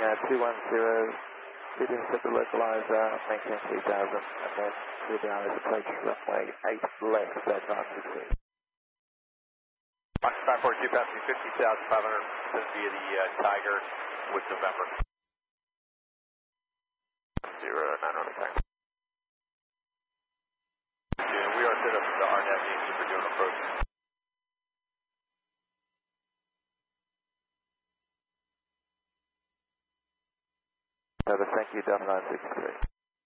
210, keeping set the localizer, maintain 3000, and then 3 hours approach runway 8 left, time 16. 542 passing 50,500 via the Tiger with November. 09 on attack. We are set up for the RNAV being super doing approach. Thank you, Delta 963.